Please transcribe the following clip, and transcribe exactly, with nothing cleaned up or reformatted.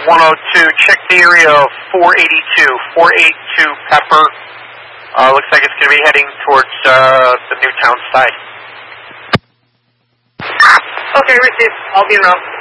one oh two, check the area of four eighty-two, four eighty-two Pepper. Uh, looks like it's going to be heading towards uh, the Newtown side. Okay, received. I'll be around.